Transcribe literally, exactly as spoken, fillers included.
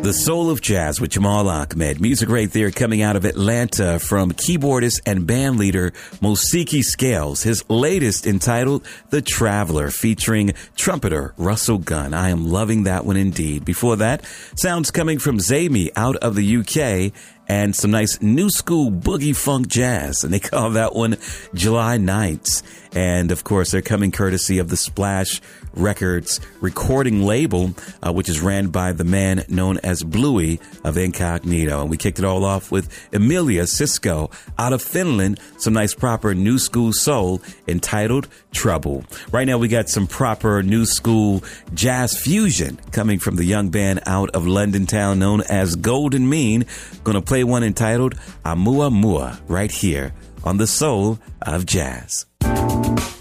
The Soul of Jazz with Jamal Ahmed. Music right there coming out of Atlanta from keyboardist and band leader Mosiki Scales. His latest entitled The Traveler, featuring trumpeter Russell Gunn. I am loving that one indeed. Before that, sounds coming from Zami out of the U K and some nice new school boogie funk jazz. And they call that one July Nights. And of course, they're coming courtesy of the Splash Records recording label, uh, which is ran by the man known as Bluey of Incognito. And we kicked it all off with Emilia Cisco out of Finland, some nice proper new school soul entitled Trouble. Right now we got some proper new school jazz fusion coming from the young band out of London town known as Golden Mean. Gonna play one entitled Amua Mua right here on The Soul of Jazz.